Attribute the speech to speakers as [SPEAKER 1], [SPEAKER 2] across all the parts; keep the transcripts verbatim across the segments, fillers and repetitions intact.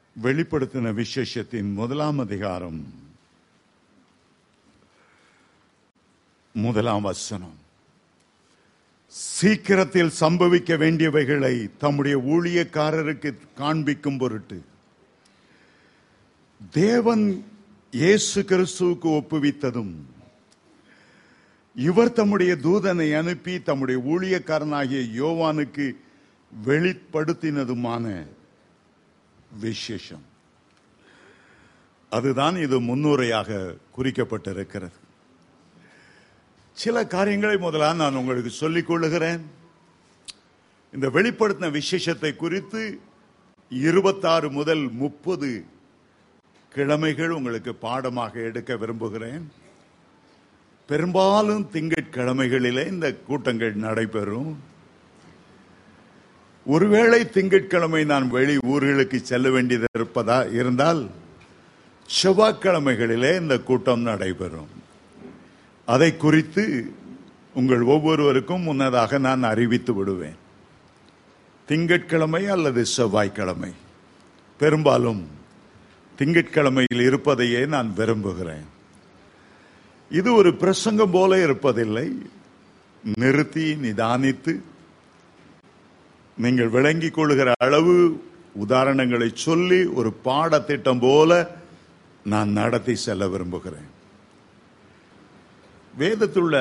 [SPEAKER 1] வெளிப்படுத்தின விசேஷத்தின் முதலாம் அதிகாரம் முதலாம் வசனம். சீக்கிரத்தில் சம்பவிக்க வேண்டியவைகளை தம்முடைய ஊழியக்காரருக்கு காண்பிக்கும் பொருட்டு தேவன் இயேசு கிறிஸ்துவுக்கு ஒப்புவித்ததும் இவர் தம்முடைய தூதனை அனுப்பி தம்முடைய ஊழியக்காரனாகிய யோவானுக்கு வெளிப்படுத்தினதுமான விசேஷம். அதுதான் இது முன்னுரையாக குறிக்கப்பட்டிருக்கிறது. சில காரியங்களை முதலாக நான் உங்களுக்கு சொல்லிக் கொள்ளுகிறேன். இந்த வெளிப்படுத்தின விசேஷத்தை குறித்து இருபத்தாறு முதல் முப்பது கிழமைகள் உங்களுக்கு பாடமாக எடுக்க விரும்புகிறேன். பெரும்பாலும் திங்கட்கிழமைகளிலே இந்த கூட்டங்கள் நடைபெறும். ஒருவேளை திங்கட்கிழமை நான் வெளி ஊர்களுக்கு செல்ல வேண்டியது இருப்பதா இருந்தால் செவ்வாய்க்கிழமைகளிலே இந்த கூட்டம் நடைபெறும். அதை குறித்து உங்கள் ஒவ்வொருவருக்கும் முன்னதாக நான் அறிவித்து விடுவேன். திங்கட்கிழமை அல்லது செவ்வாய்க்கிழமை, பெரும்பாலும் திங்கட்கிழமையில் இருப்பதையே நான் விரும்புகிறேன். இது ஒரு பிரசங்கம் போல இருப்பதில்லை. நிறுத்தி நிதானித்து நீங்கள் விளங்கிக் கொள்ளுகிற அளவு உதாரணங்களை சொல்லி ஒரு பாடத்திட்டம் போல நான் நடத்தி செல்ல விரும்புகிறேன். வேதத்துள்ள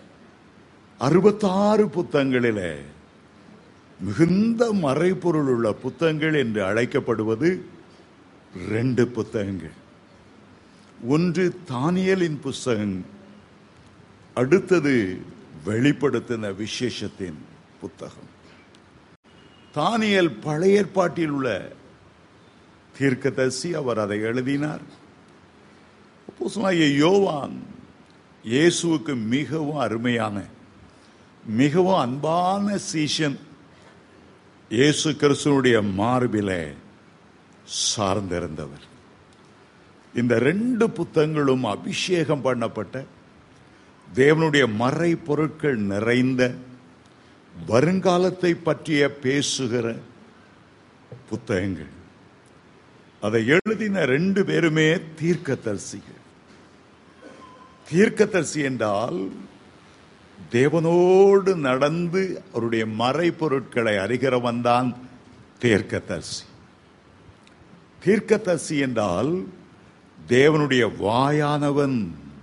[SPEAKER 1] அறுபத்தாறு புத்தகங்களிலே மிகுந்த மறைபொருள் உள்ள புத்தகங்கள் என்று அழைக்கப்படுவது ரெண்டு புத்தகங்கள். ஒன்று தானியேலின் புத்தகம், அடுத்தது வெளிப்படுத்தின விசேஷத்தின் புத்தகம். தானியேல் பழைய ஏற்பாட்டில் உள்ள தீர்க்கதரிசி, அவர் அதை எழுதினார். அப்போஸ்தலனாகிய யோவான் இயேசுவுக்கு மிகவும் அருமையான, மிகவும் அன்பான சீஷன். இயேசு கிறிஸ்துவுடைய மார்பிலே சார்ந்திருந்தவர். இந்த ரெண்டு புத்தகங்களும் அபிஷேகம் பண்ணப்பட்ட தேவனுடைய மறை பொருட்கள் நிறைந்த வருங்காலத்தை பற்றிய பேசுகிற புத்தகங்கள். அதை எழுதின ரெண்டு பேருமே தீர்க்கதரிசிகள். தீர்க்கதரிசி என்றால் தேவனோடு நடந்து அவருடைய மறை பொருட்களை அறிகிறவன் தான் தீர்க்கதரிசி. தீர்க்கதரிசி என்றால் தேவனுடைய வாயானவன்,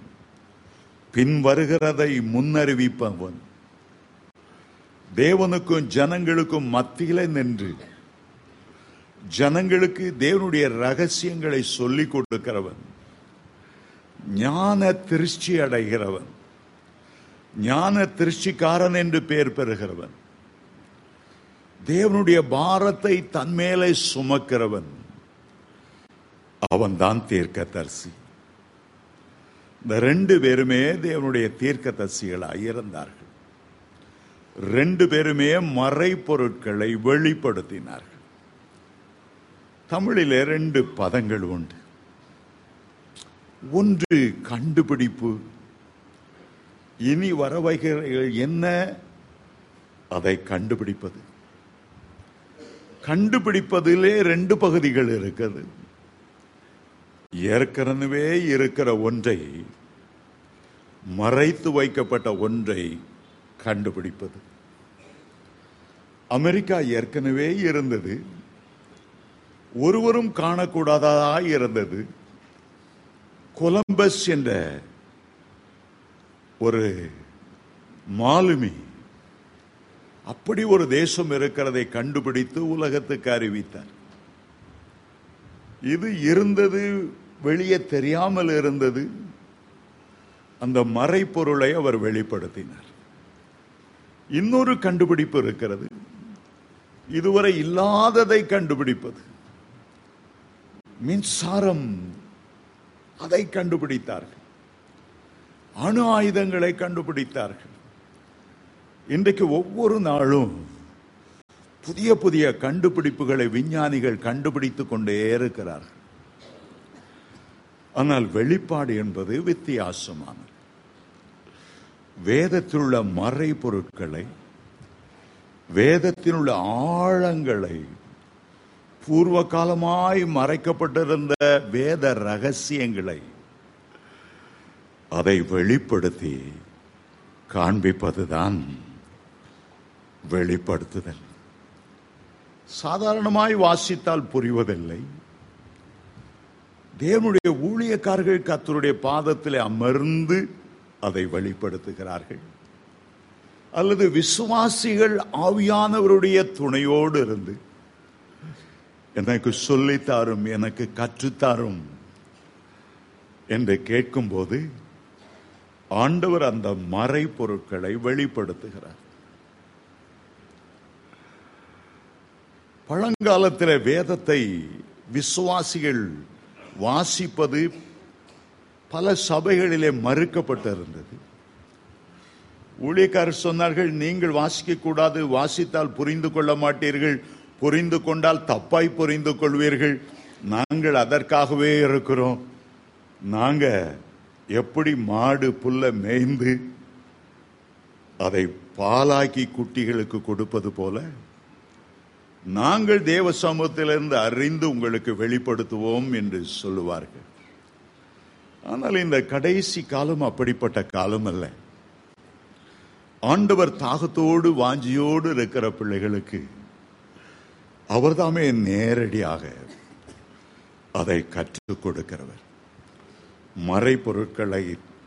[SPEAKER 1] பின் வருகிறதை முன்னறிவிப்பவன். தேவனுக்கும் ஜனங்களுக்கும் மத்தியிலே நின்று ஜனங்களுக்கு தேவனுடைய ரகசியங்களை சொல்லிக் கொடுக்கிறவன், ஞான திருஷ்டி அடைகிறவன், ஞான திருஷ்டிக்காரன் என்று பெயர் பெறுகிறவன், தேவனுடைய பாரத்தை தன்மேலே சுமக்கிறவன், அவன் தான் தீர்க்கதரிசி. இந்த ரெண்டு பேருமே தேவனுடைய தீர்க்கதரிசிகளாக இருந்தார்கள். ரெண்டு பேருமே மறை பொருட்களை வெளிப்படுத்தினார்கள். தமிழிலே ரெண்டு பதங்கள் உண்டு. ஒன்று கண்டுபிடிப்பு. இனி வரவைகள் என்ன, அதை கண்டுபிடிப்பது. கண்டுபிடிப்பதிலே ரெண்டு பகுதிகள் இருக்கிறது. ஏற்கனவே இருக்கிற ஒன்றை, மறைத்து வைக்கப்பட்ட ஒன்றை கண்டுபிடிப்பது. அமெரிக்கா ஏற்கனவே இருந்தது, ஒருவரும் காணக்கூடாததாய் இருந்தது. கொலம்பஸ் என்ற ஒரு மாலுமி அப்படி ஒரு தேசம் இருக்கிறதை கண்டுபிடித்து உலகத்துக்கு அறிவித்தார். இது இருந்தது, வெளியே தெரியாமல் இருந்தது. அந்த மறைப்பொருளை அவர் வெளிப்படுத்தினார். இன்னொரு கண்டுபிடிப்பு இருக்கிறது, இதுவரை இல்லாததை கண்டுபிடிப்பது. மின்சாரம், அதை கண்டுபிடித்தார்கள். அணு ஆயுதங்களை கண்டுபிடித்தார்கள். இன்றைக்கு ஒவ்வொரு நாளும் புதிய புதிய கண்டுபிடிப்புகளை விஞ்ஞானிகள் கண்டுபிடித்துக் கொண்டே இருக்கிறார்கள். ஆனால் வெளிப்பாடு என்பது வித்தியாசமானது. வேதத்திலுள்ள மறை பொருட்களை, வேதத்திலுள்ள ஆழங்களை பூர்வ காலமாய் மறைக்கப்பட்டிருந்த வேத ரகசியங்களை அதை வெளிப்படுத்தி காண்பிப்பதுதான் வெளிப்படுத்துதல். சாதாரணமாய் வாசித்தால் புரிவதில்லை. தேவனுடைய ஊழியக்காரர்கள் கர்த்தருடைய பாதத்தில் அமர்ந்து அதை வெளிப்படுத்துகிறார்கள். அல்லது விசுவாசிகள் ஆவியானவருடைய துணையோடு இருந்து எனக்கு சொல்லித்தாரும், எனக்கு கற்றுத்தாரும் என்று கேட்கும்போது ஆண்டவர் அந்த மறை பொருட்களை வெளிப்படுத்துகிறார். பழங்காலத்தில் வேதத்தை விசுவாசிகள் வாசிப்பது பல சபைகளிலே மறுக்கப்பட்டிருந்தது. ஊழியக்காரர் சொன்னார்கள், நீங்கள் வாசிக்க கூடாது, வாசித்தால் புரிந்து கொள்ள மாட்டீர்கள், புரிந்து கொண்டால் தப்பாய் புரிந்து கொள்வீர்கள். நாங்கள் அதற்காகவே இருக்கிறோம். நாங்க எப்படி மாடு புல்ல மேய்ந்து அதை பாலாக்கி குட்டிகளுக்கு கொடுப்பது போல நாங்கள் தேவ சமூகத்திலிருந்து அறிந்து உங்களுக்கு வெளிப்படுத்துவோம் என்று சொல்லுவார்கள். ஆனால் இந்த கடைசி காலம் அப்படிப்பட்ட காலம் அல்ல. ஆண்டவர் தாகத்தோடு வாஞ்சியோடு இருக்கிற பிள்ளைகளுக்கு அவர்தாமே நேரடியாக அதை கற்றுக் கொடுக்கிறவர். மறைபொருட்களை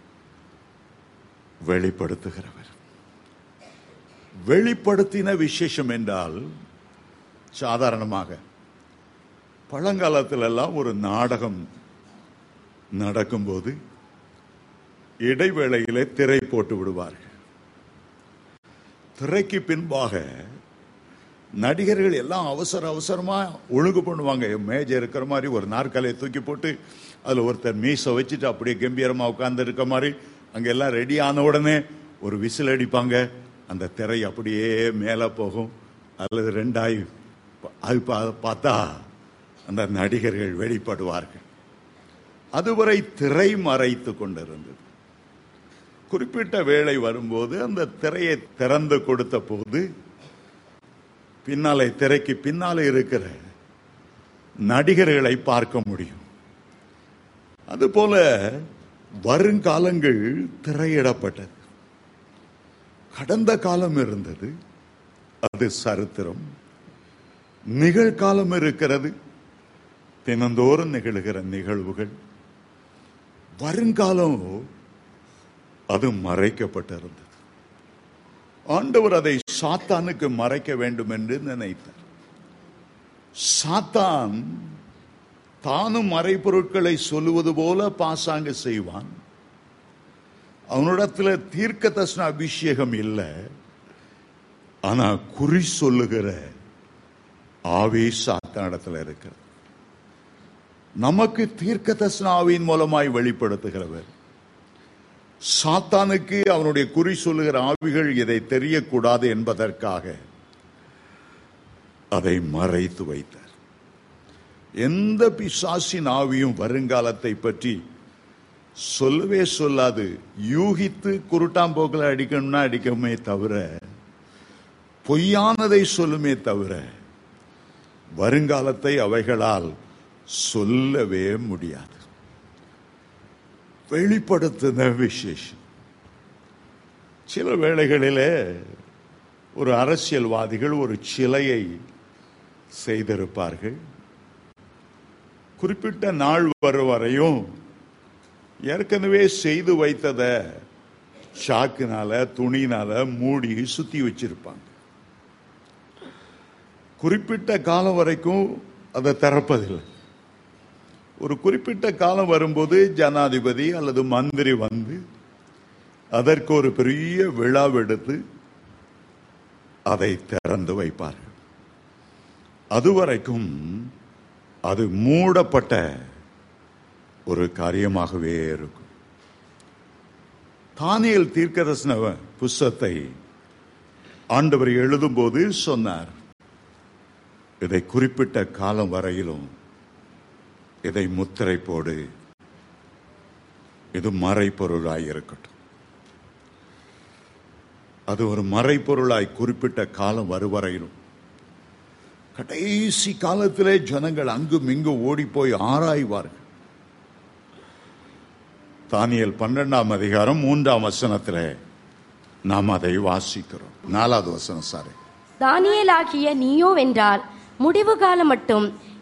[SPEAKER 1] வெளிப்படுத்துகிறவர். வெளிப்படுத்தின விசேஷம் என்றால், சாதாரணமாக பழங்காலத்தில் எல்லாம் ஒரு நாடகம் நடக்கும்போது இடைவேளையிலே திரை போட்டு விடுவார்கள். திரைக்கு பின்பாக நடிகர்கள் எல்லாம் அவசர அவசரமா ஒழுங்கு பண்ணுவாங்க. மேஜை இருக்கிற மாதிரி ஒரு நாற்காலியை தூக்கி போட்டு அதுல ஒருத்தர் மீசை வச்சுட்டு அப்படியே கம்பீரமா உட்கார்ந்து இருக்க மாதிரி அங்க எல்லாம் ரெடி ஆன உடனே ஒரு விசில் அடிப்பாங்க. அந்த திரை அப்படியே மேல போகும். அல்லது ரெண்டாய் அது பார்த்தா அந்த நடிகர்கள் வெளிப்படுவார்கள். அதுவரை திரை மறைத்து கொண்டிருந்தது. குறிப்பிட்ட வேளை வரும்போது அந்த திரையை திறந்து கொடுத்த போது பின்னாலே திரைக்கு பின்னாலே இருக்கிற நடிகர்களை பார்க்க முடியும். அதுபோல வருங்காலங்கள் திரையிடப்பட்டது. கடந்த காலம் இருந்தது, அது சரித்திரம். நிகழ்காலம் இருக்கிறது, தினந்தோறும் நிகழ்கிற நிகழ்வுகள். வருங்காலம் அது மறைக்கப்பட்டிருந்தது. ஆண்டவர் அதை சாத்தானுக்கு மறைக்க வேண்டும் என்று நினைத்தார். சாத்தான் தானும் மறைபொருட்களை சொல்லுவது போல பாசாங்க செய்வான். அவனிடத்துல தீர்க்க தரிசன அபிஷேகம் இல்லை, ஆனா குறி சொல்லுகிற ஆவி சாத்தானிடத்துல இருக்கிறது. நமக்கு தீர்க்க தரிசன ஆவியின் மூலமாய் வெளிப்படுத்துகிறவர். சாத்தானுக்கு அவனுடைய குறி சொல்லுகிற ஆவிகள் இதை தெரியக்கூடாது என்பதற்காக அதை மறைத்து வைத்தார். எந்த பிசாசின் ஆவியும் வருங்காலத்தை பற்றி சொல்லவே சொல்லாது. யூகித்து குருட்டாம்போக்கில் அடிக்கணும்னா அடிக்கமே தவிர, பொய்யானதை சொல்லுமே தவிர வருங்காலத்தை அவைகளால் சொல்லவே முடியாது. வெளிப்படுத்தின விசேஷம். சில வேளைகளிலே ஒரு அரசியல்வாதிகள் ஒரு சிலையை செய்திருப்பார்கள். குறிப்பிட்ட நாள் வரும் வரையும் ஏற்கனவே செய்து வைத்தத சாக்குனால துணினால மூடி சுத்தி வச்சிருப்பாங்க. குறிப்பிட்ட காலம் வரைக்கும் அதை திறப்பதில்லை. ஒரு குறிப்பிட்ட காலம் வரும்போது ஜனாதிபதி அல்லது மந்திரி வந்து அதற்கு ஒரு பெரிய விழாவெடுத்து அதை திறந்து வைப்பார்கள். அதுவரைக்கும் அது மூடப்பட்ட ஒரு காரியமாகவே இருக்கும். தானியேல் தீர்க்கதரிசன புஸ்தகத்தை ஆண்டவர் எழுதும்போது சொன்னார், இதை குறிப்பிட்ட காலம் வரையிலும் இதை முத்திரை போடு, இது மறைப்பொருளாய் இருக்கட்டும். அது ஒரு மறைப்பொருளாய் குறிப்பிட்ட காலம் வருவரையிலும். கடைசி காலத்திலே ஜனங்கள் அங்கும் இங்கு ஓடி போய் ஆராய்வார்கள். தானியேல் பன்னெண்டாம் அதிகாரம் மூன்றாம் வசனத்திலே நாம் அதை வாசிக்கிறோம். நாலாவது வசனம் சாரி.
[SPEAKER 2] தானியேலாகிய நீயோ வென்றால் முடிவு காலம் மட்டும்